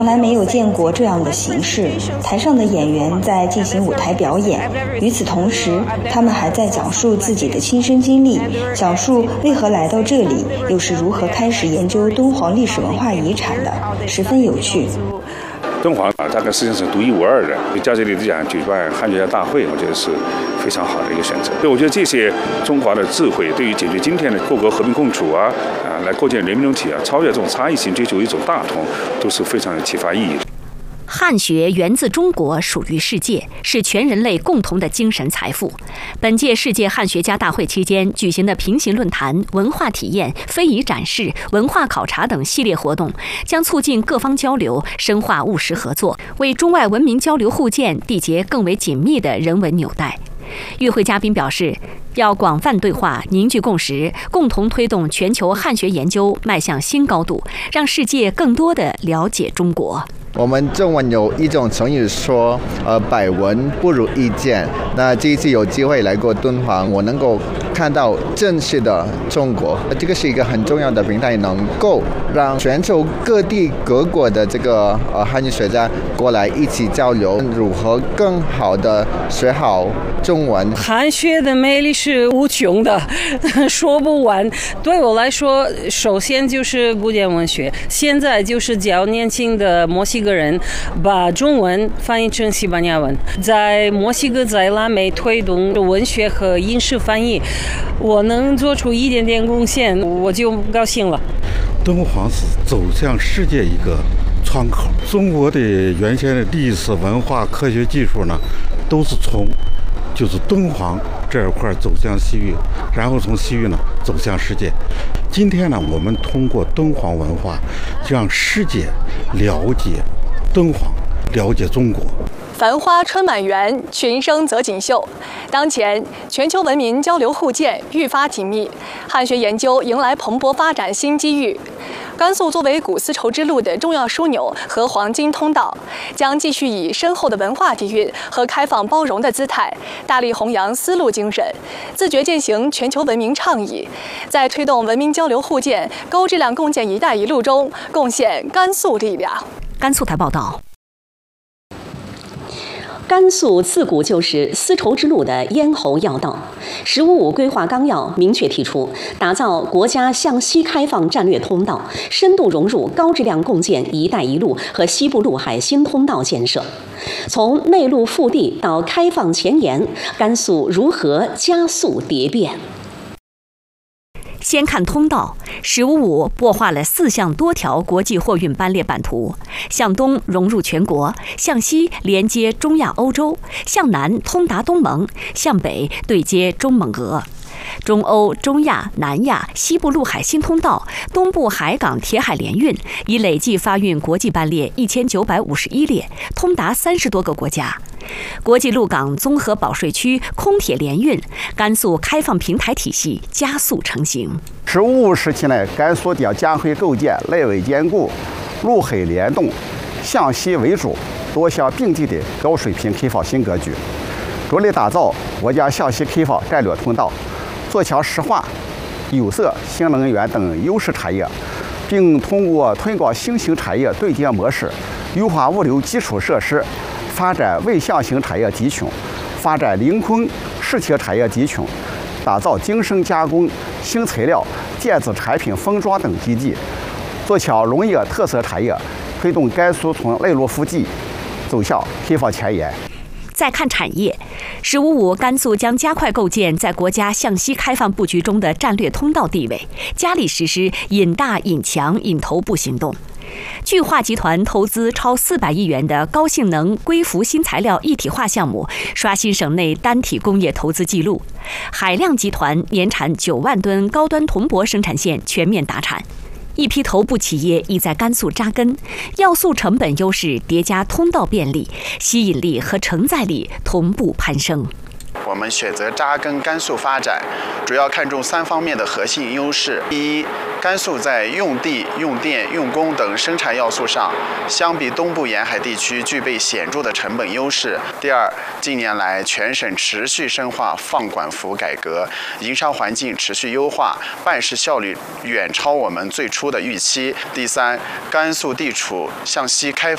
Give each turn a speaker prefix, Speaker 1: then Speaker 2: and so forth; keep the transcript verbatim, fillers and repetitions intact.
Speaker 1: 从来没有见过这样的形式，台上的演员在进行舞台表演，与此同时，他们还在讲述自己的亲身经历，讲述为何来到这里，又是如何开始研究敦煌历史文化遗产的，十分有趣。
Speaker 2: 敦煌啊，大概实际上是独一无二的。在这里讲举办汉学家大会，我觉得是非常好的一个选择。所以我觉得这些中华的智慧，对于解决今天的各国和平共处啊，啊，来构建人民共体啊，超越这种差异性，追求一种大同，都是非常有启发意义的。
Speaker 3: 汉学源自中国，属于世界，是全人类共同的精神财富。本届世界汉学家大会期间举行的平行论坛、文化体验、非遗展示、文化考察等系列活动，将促进各方交流，深化务实合作，为中外文明交流互鉴缔结更为紧密的人文纽带。与会嘉宾表示，要广泛对话，凝聚共识，共同推动全球汉学研究迈向新高度，让世界更多地了解中国。
Speaker 4: 我们中文有一种成语说，呃，百闻不如一见。那这一次有机会来过敦煌，我能够看到真实的中国，这个是一个很重要的平台，能够让全球各地各国的这个呃汉语学家过来一起交流，如何更好的学好中文。
Speaker 5: 汉学的魅力是无穷的，说不完。对我来说，首先就是古典文学，现在就是教年轻的墨西哥人把中文翻译成西班牙文，在墨西哥在拉美推动文学和影视翻译，我能做出一点点贡献，我就高兴了。
Speaker 6: 敦煌是走向世界一个窗口，中国的原先的历史文化科学技术呢，都是从就是敦煌这一块走向西域，然后从西域呢走向世界。今天呢，我们通过敦煌文化，让世界了解敦煌，了解中国。
Speaker 7: 繁花春满园，群生则锦绣。当前，全球文明交流互鉴愈发紧密，汉学研究迎来蓬勃发展新机遇。甘肃作为古丝绸之路的重要枢纽和黄金通道，将继续以深厚的文化底蕴和开放包容的姿态，大力弘扬丝路精神，自觉践行全球文明倡议，在推动文明交流互鉴、高质量共建“一带一路”中贡献甘肃力量。
Speaker 3: 甘肃台报道。
Speaker 8: 甘肃自古就是丝绸之路的咽喉要道，《十五五》规划纲要明确提出，打造国家向西开放战略通道，深度融入高质量共建“一带一路”和西部陆海新通道建设。从内陆腹地到开放前沿，甘肃如何加速蝶变？
Speaker 3: 先看通道，十五五擘画了四项多条国际货运班列版图，向东融入全国，向西连接中亚欧洲，向南通达东盟，向北对接中蒙俄。中欧、中亚、南亚、西部陆海新通道、东部海港铁海联运已累计发运国际班列一千九百五十一列，通达三十多个国家。国际陆港综合保税区空铁联运，甘肃开放平台体系加速成型。
Speaker 9: 十五五时期呢，甘肃将加快构建内外兼顾、陆海联动、向西为主、多项并进的高水平开放新格局，着力打造国家向西开放战略通道，做强石化、有色、新能源等优势产业，并通过推广新型产业对接模式，优化物流基础设施，发展外向型产业集群，发展临空世切产业集群，打造精深加工、新材料、电子产品封装等基地，做强农业特色产业，推动甘肃从内陆腹地走向开放前沿。
Speaker 3: 再看产业，十五五甘肃将加快构建在国家向西开放布局中的战略通道地位，加力实施引大引强引头部行动。聚化集团投资超四百亿元的高性能硅氟新材料一体化项目，刷新省内单体工业投资记录。海量集团年产九万吨高端铜箔生产线全面达产。一批头部企业已在甘肃扎根，要素成本优势叠加通道便利，吸引力和承载力同步攀升。
Speaker 10: 我们选择扎根甘肃发展，主要看重三方面的核心优势。第一，甘肃在用地、用电、用工等生产要素上，相比东部沿海地区具备显著的成本优势。第二，近年来全省持续深化放管服改革，营商环境持续优化，办事效率远超我们最初的预期。第三，甘肃地处向西开